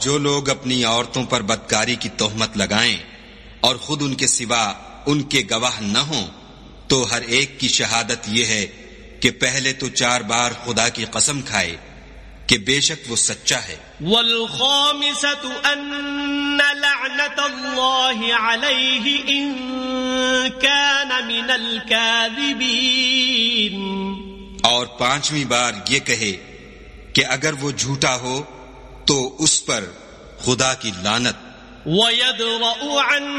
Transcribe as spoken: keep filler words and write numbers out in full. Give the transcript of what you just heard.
जो लोग अपनी औरतों पर बदकारी की तोहमत लगाएं और खुद उनके सिवा उनके गवाह न हों, तो हर एक की शहादत यह है कि पहले तो चार बार खुदा की कसम खाए कि बेशक वो सच्चा है। वल्खामिसतु अन्न लअनतल्लाहि अलैहि इन कान मिनल काज़िबीन। और पांचवी बार ये कहे कि अगर वो झूठा हो तो उस पर खुदा की लानत। वयद्रअु अन